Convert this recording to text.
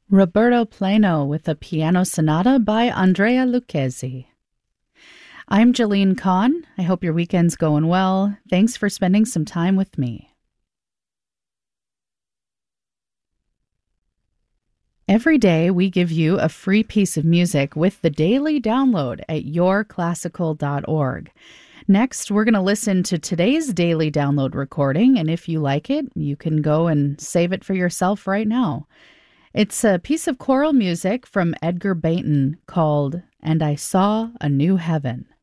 Roberto Plano with a piano sonata by Andrea Lucchesi. I'm Jeline Kahn. I hope your weekend's going well. Thanks for spending some time with me. Every day, we give you a free piece of music with the daily download at yourclassical.org. Next, we're going to listen to today's daily download recording, and if you like it, you can go and save it for yourself right now. It's a piece of choral music from Edgar Bayton called "And I Saw a New Heaven."